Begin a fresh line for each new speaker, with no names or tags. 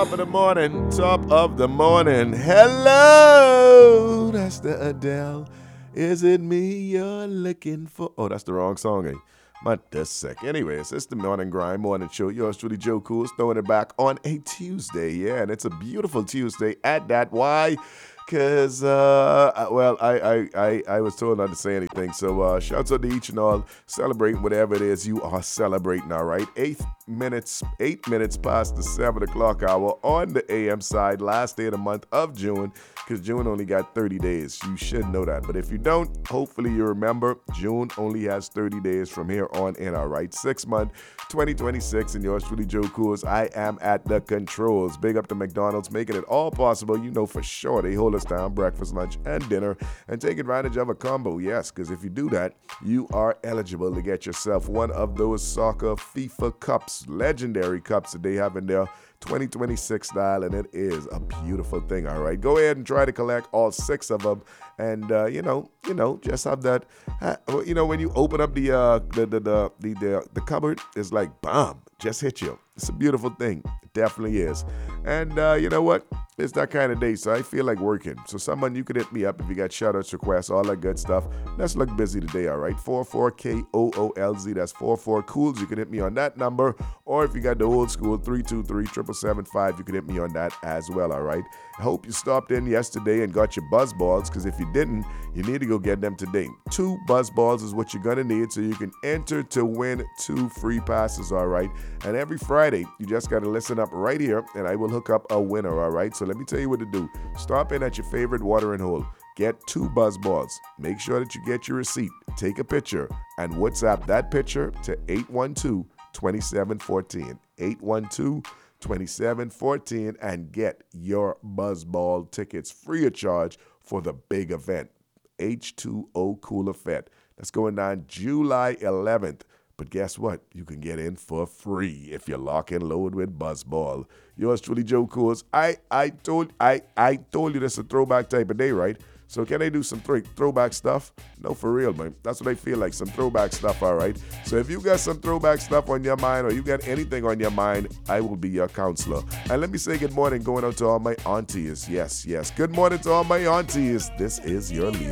Top of the morning, top of the morning. Hello, that's the Adele. Is it me you're looking for? Oh, that's the wrong song, eh? But this sick. Anyways, it's the Morning Grind Morning Show. Yours truly, Joe Cool, throwing it back on a Tuesday. Yeah, and it's a beautiful Tuesday at that. Why? Because, well, I was told not to say anything. So, shouts out to each and all celebrating whatever it is you are celebrating, all right? 8 minutes past the 7 o'clock hour on the AM side, last day of the month of June, because June only got 30 days. You should know that. But if you don't, hopefully you remember, June only has 30 days from here on in, all right? 6 month, 2026, and yours truly, Joe Coors. I am at the controls. Big up to McDonald's, making it all possible. You know for sure they hold us down breakfast, lunch, and dinner, and take advantage of a combo. Yes, because if you do that, you are eligible to get yourself one of those soccer FIFA cups, legendary cups that they have in there, 2026 style, and it is a beautiful thing. All right, go ahead and try to collect all 6 of them, and you know, just have that. When you open up the cupboard, it's like bomb, just hit you. It's a beautiful thing. It definitely is. And you know what? It's that kind of day, so I feel like working. So someone, you could hit me up if you got shout-outs, requests, all that good stuff. Let's look busy today, all right? 44KOOLZ, that's 44Cools. You can hit me on that number. Or if you got the old school, 323-775, you can hit me on that as well, all right? I hope you stopped in yesterday and got your buzz balls, because if you didn't, you need to go get them today. 2 buzz balls is what you're going to need so you can enter to win 2 free passes, all right? And every Friday, you just got to listen up right here, and I will hook up a winner, all right? So let me tell you what to do. Stop in at your favorite watering hole. Get 2 buzz balls. Make sure that you get your receipt. Take a picture and WhatsApp that picture to 812-2714. 812-2714 and get your buzz ball tickets free of charge for the big event, H2O Cooler Fest. That's going down July 11th. But guess what? You can get in for free if you lock and load with Buzzball. Yours truly, Joe Coors. I told you this is a throwback type of day, right? So can I do some throwback stuff? No, for real, man. That's what I feel like, some throwback stuff, all right? So if you got some throwback stuff on your mind or you got anything on your mind, I will be your counselor. And let me say good morning going out to all my aunties. Yes. Good morning to all my aunties. This is your leader.